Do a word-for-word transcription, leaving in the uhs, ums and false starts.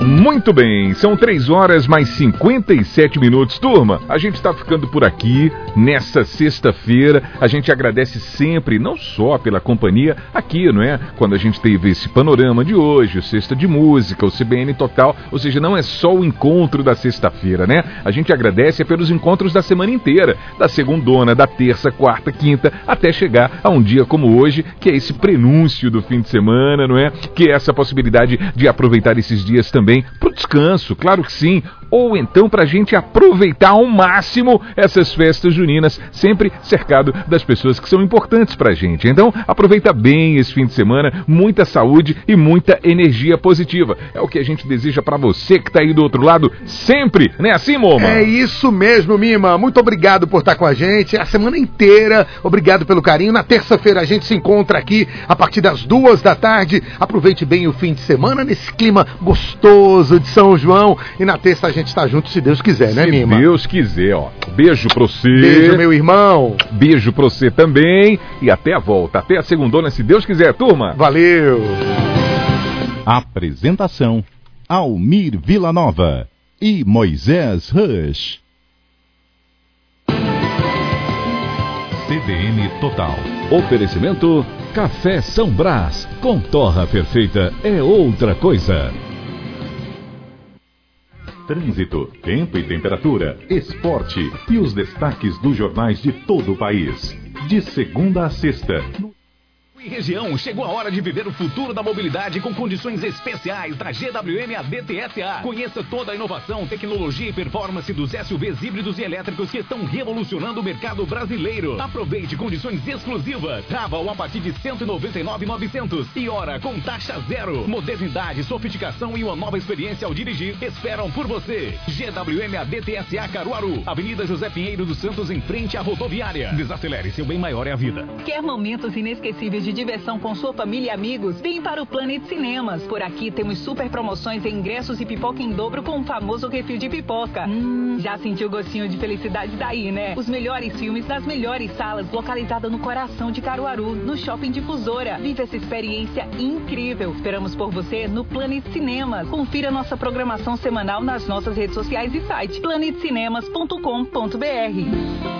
Muito bem, são três horas mais cinquenta e sete minutos. Turma, a gente está ficando por aqui nessa sexta-feira. A gente agradece sempre, não só pela companhia aqui, não é? Quando a gente teve esse panorama de hoje, o Sexta de Música, o C B N Total, ou seja, não é só o encontro da sexta-feira, né? A gente agradece pelos encontros da semana inteira, da segundona, da terça, quarta, quinta, até chegar a um dia como hoje, que é esse prenúncio do fim de semana, não é? Que é essa possibilidade de aproveitar esses dias também para o descanso, claro que sim, ou então para a gente aproveitar ao máximo essas festas juninas, sempre cercado das pessoas que são importantes para a gente. Então, aproveita bem esse fim de semana, muita saúde e muita energia positiva. É o que a gente deseja para você que está aí do outro lado sempre, né assim, Moma? É isso mesmo, Mima. Muito obrigado por estar com a gente a semana inteira. Obrigado pelo carinho. Na terça-feira a gente se encontra aqui a partir das duas da tarde. Aproveite bem o fim de semana nesse clima gostoso de São João. E na terça a gente está junto, se Deus quiser, né, se Mima? Se Deus quiser, ó. Beijo pra você. Beijo, meu irmão. Beijo pra você também. E até a volta. Até a segundona, se Deus quiser, turma. Valeu. Apresentação: Almir Vilanova e Moisés Rush. C D N Total. Oferecimento: Café São Brás. Com torra perfeita é outra coisa. Trânsito, tempo e temperatura, esporte e os destaques dos jornais de todo o país. De segunda a sexta. E região, chegou a hora de viver o futuro da mobilidade com condições especiais da G W M A D T S A. Conheça toda a inovação, tecnologia e performance dos S U Vs híbridos e elétricos que estão revolucionando o mercado brasileiro. Aproveite condições exclusivas. Raval a partir de cento e noventa e nove mil e novecentos e hora com taxa zero. Modernidade, sofisticação e uma nova experiência ao dirigir esperam por você. G W M A D T S A Caruaru, Avenida José Pinheiro dos Santos, em frente à rodoviária. Desacelere, seu bem maior é a vida. Quer momentos inesquecíveis de diversão com sua família e amigos? Vem para o Planet Cinemas. Por aqui temos super promoções em ingressos e pipoca em dobro com o famoso refil de pipoca. Hum, já sentiu o gostinho de felicidade daí, né? Os melhores filmes das melhores salas, localizada no coração de Caruaru, no Shopping Difusora. Vive essa experiência incrível. Esperamos por você no Planet Cinemas. Confira nossa programação semanal nas nossas redes sociais e site planet cinemas ponto com ponto br.